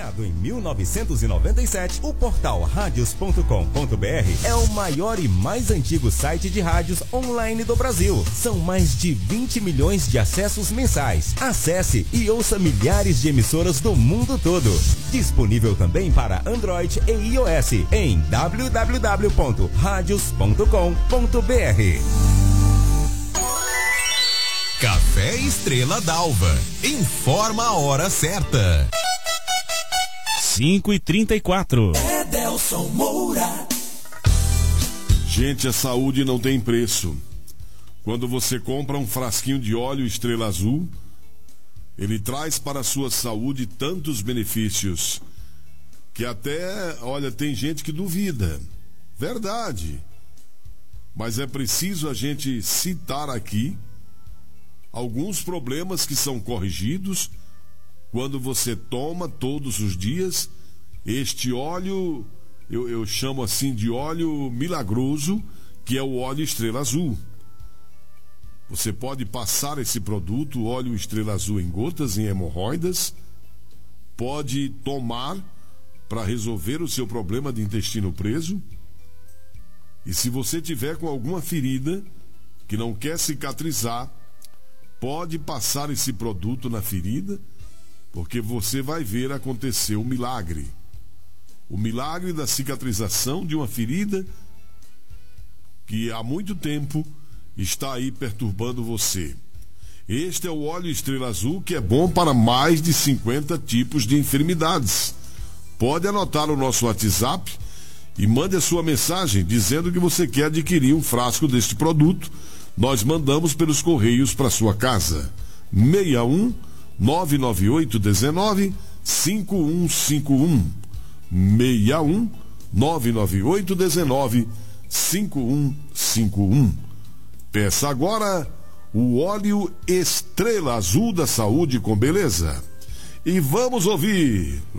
Criado em 1997, o portal radios.com.br é o maior e mais antigo site de rádios online do Brasil. São mais de 20 milhões de acessos mensais. Acesse e ouça milhares de emissoras do mundo todo. Disponível também para Android e iOS em www.radios.com.br. Café Estrela d'Alva. Informa a hora certa. 5h34. Edelson Moura. Gente, a saúde não tem preço. Quando você compra um frasquinho de óleo Estrela Azul, ele traz para a sua saúde tantos benefícios que até, olha, tem gente que duvida. Verdade. Mas é preciso a gente citar aqui alguns problemas que são corrigidos quando você toma todos os dias este óleo, eu chamo assim de óleo milagroso, que é o óleo Estrela Azul. Você pode passar esse produto, óleo Estrela Azul, em gotas, em hemorroidas, pode tomar para resolver o seu problema de intestino preso. E se você tiver com alguma ferida que não quer cicatrizar, pode passar esse produto na ferida, porque você vai ver acontecer o milagre. O milagre da cicatrização de uma ferida que há muito tempo está aí perturbando você. Este é o óleo Estrela Azul, que é bom para mais de 50 tipos de enfermidades. Pode anotar o nosso WhatsApp e mande a sua mensagem dizendo que você quer adquirir um frasco deste produto. Nós mandamos pelos correios para sua casa. 61 998 19 5151. 61 998 19 5151. Peça agora o óleo Estrela Azul da Saúde com Beleza. E vamos ouvir